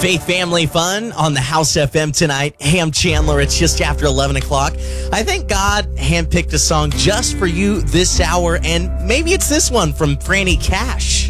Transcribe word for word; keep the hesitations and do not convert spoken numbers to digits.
Faith Family Fun on the House F M tonight. Ham Chandler, it's just after eleven o'clock. I think God handpicked a song just for you this hour, and maybe it's this one from Franny Cash.